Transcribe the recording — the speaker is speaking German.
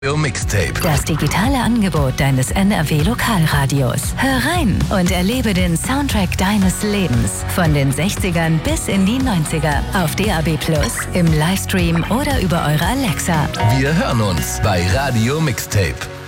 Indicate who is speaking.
Speaker 1: Mixtape.
Speaker 2: Das digitale Angebot deines NRW Lokalradios. Hör rein und erlebe den Soundtrack deines Lebens. Von den 60ern bis in die 90er. Auf DAB+, im Livestream oder über eure Alexa.
Speaker 1: Wir hören uns bei Radio Mixtape.